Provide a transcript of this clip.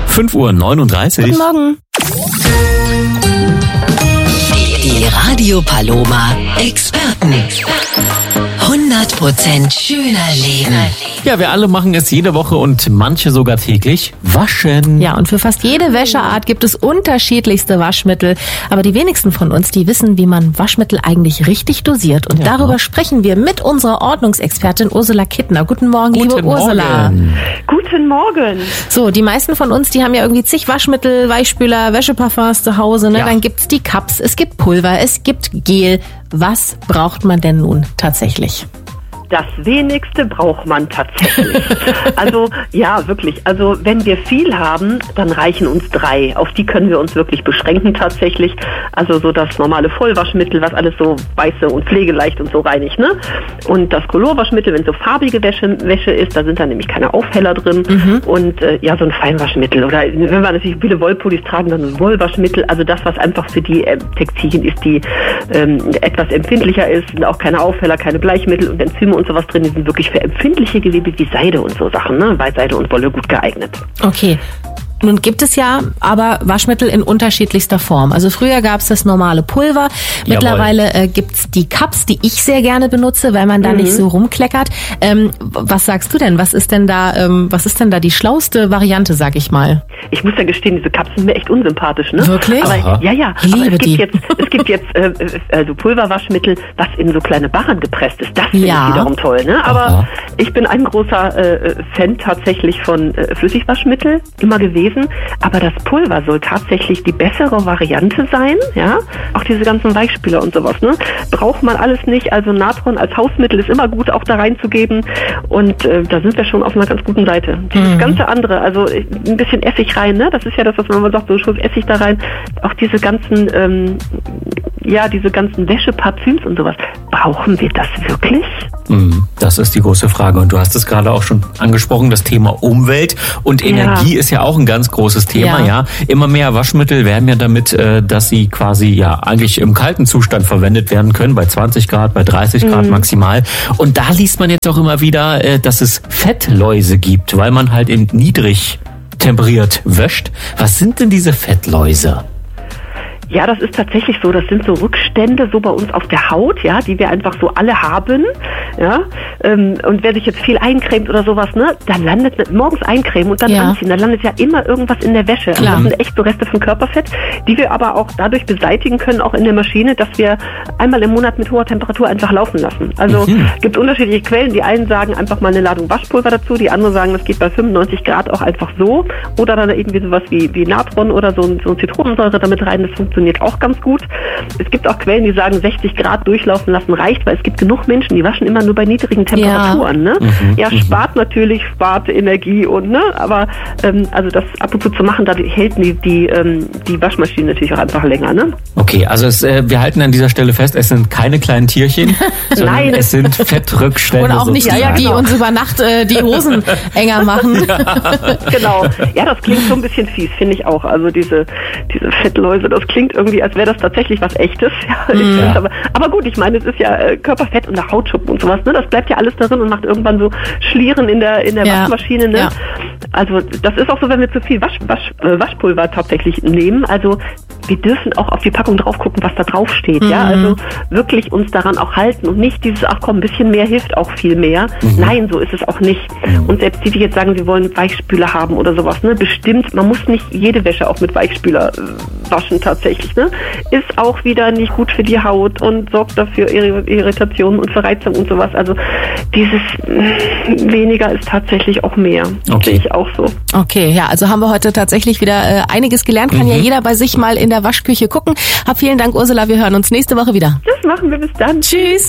5:39 Uhr. Guten Morgen. Die Radio Paloma Experten. 100% schöner Leben. Ja, wir alle machen es jede Woche und manche sogar täglich. Waschen. Ja, und für fast jede Wäscheart gibt es unterschiedlichste Waschmittel. Aber die wenigsten von uns, die wissen, wie man Waschmittel eigentlich richtig dosiert. Und darüber sprechen wir mit unserer Ordnungsexpertin Ursula Kittner. Guten Morgen, liebe Ursula. Guten Morgen. So, die meisten von uns, die haben ja irgendwie zig Waschmittel, Weichspüler, Wäscheparfums zu Hause. Ne? Ja. Dann gibt's die Cups, es gibt Pulver, es gibt Gel. Was braucht man denn nun tatsächlich? Das Wenigste braucht man tatsächlich. Also, ja, wirklich. Also, wenn wir viel haben, dann reichen uns 3. Auf die können wir uns wirklich beschränken tatsächlich. Also, so das normale Vollwaschmittel, was alles so weiße und pflegeleicht und so reinigt, ne? Und das Colorwaschmittel, wenn so farbige Wäsche ist, da sind dann nämlich keine Aufheller drin. Und, ja, so ein Feinwaschmittel. Oder wenn wir natürlich viele Wollpullis tragen, dann ein Wollwaschmittel. Also, das, was einfach für die Textilien ist, die etwas empfindlicher ist, sind auch keine Aufheller, keine Bleichmittel und Enzyme und sowas drin, die sind wirklich für empfindliche Gewebe wie Seide und so Sachen, ne? Weil Seide und Wolle gut geeignet. Okay. Nun gibt es ja aber Waschmittel in unterschiedlichster Form. Also früher gab es das normale Pulver. Mittlerweile gibt's die Cups, die ich sehr gerne benutze, weil man da nicht so rumkleckert. Was sagst du denn? Was ist denn da die schlauste Variante, sag ich mal? Ich muss ja gestehen, diese Cups sind mir echt unsympathisch, ne? Wirklich? Aber, ja. Ich liebe die. Es gibt jetzt so Pulverwaschmittel, was in so kleine Barren gepresst ist. Das finde ich wiederum toll, ne? Aber ich bin ein großer Fan tatsächlich von Flüssigwaschmittel immer gewesen. Aber das Pulver soll tatsächlich die bessere Variante sein, ja. Auch diese ganzen Weichspüler und sowas, ne? Braucht man alles nicht. Also Natron als Hausmittel ist immer gut, auch da reinzugeben. Und da sind wir schon auf einer ganz guten Seite. Das ganze andere, also ein bisschen Essig rein, ne? Das ist ja das, was man sagt, so ein Schuss Essig da rein. Auch diese ganzen, diese ganzen Wäscheparfüms und sowas. Brauchen wir das wirklich? Das ist die große Frage. Und du hast es gerade auch schon angesprochen, das Thema Umwelt und Energie ist ja auch ein ganz großes Thema, ja. Immer mehr Waschmittel werden ja damit, dass sie quasi eigentlich im kalten Zustand verwendet werden können, bei 20 Grad, bei 30 Grad maximal. Und da liest man jetzt auch immer wieder, dass es Fettläuse gibt, weil man halt eben niedrig temperiert wäscht. Was sind denn diese Fettläuse? Ja, das ist tatsächlich so. Das sind so Rückstände so bei uns auf der Haut, ja, die wir einfach so alle haben, ja. Und wer sich jetzt viel eincremt oder sowas, ne, da landet morgens eincremen und dann anziehen, da landet ja immer irgendwas in der Wäsche. Also das sind echt so Reste von Körperfett, die wir aber auch dadurch beseitigen können, auch in der Maschine, dass wir einmal im Monat mit hoher Temperatur einfach laufen lassen. Also gibt unterschiedliche Quellen. Die einen sagen einfach mal eine Ladung Waschpulver dazu, die anderen sagen, das geht bei 95 Grad auch einfach so. Oder dann irgendwie sowas wie Natron oder so Zitronensäure damit rein. Das funktioniert auch ganz gut. Es gibt auch Quellen, die sagen, 60 Grad durchlaufen lassen reicht, weil es gibt genug Menschen, die waschen immer nur bei niedrigen Temperaturen. Ne? Spart Energie und ne, aber also das ab und zu machen, da hält die Waschmaschine natürlich auch einfach länger. Ne? Okay, also wir halten an dieser Stelle fest, es sind keine kleinen Tierchen, sondern Nein, es sind Fettrückstände. Und auch nicht die uns über Nacht die Hosen enger machen. Genau. Ja, das klingt so ein bisschen fies, finde ich auch. Also diese Fettläuse, das klingt irgendwie, als wäre das tatsächlich was Echtes. Ja, aber gut, ich meine, es ist ja Körperfett und der Hautschuppen und sowas, ne? Das bleibt ja alles darin und macht irgendwann so Schlieren in der Waschmaschine, ne? Ja. Also das ist auch so, wenn wir zu viel Waschpulver tatsächlich nehmen. Also wir dürfen auch auf die Packung drauf gucken, was da drauf steht, ja? Also wirklich uns daran auch halten und nicht dieses, ach komm, ein bisschen mehr hilft auch viel mehr. Nein, so ist es auch nicht. Und selbst die jetzt sagen, sie wollen Weichspüler haben oder sowas, ne? Bestimmt, man muss nicht jede Wäsche auch mit Weichspüler waschen tatsächlich, ne? Ist auch wieder nicht gut für die Haut und sorgt dafür Irritationen und Verreizung und sowas. Also dieses weniger ist tatsächlich auch mehr. Okay. Sehe ich auch so. Okay, ja, also haben wir heute tatsächlich wieder einiges gelernt. Kann ja jeder bei sich mal in der Waschküche gucken. Vielen Dank, Ursula. Wir hören uns nächste Woche wieder. Das machen wir. Bis dann. Tschüss.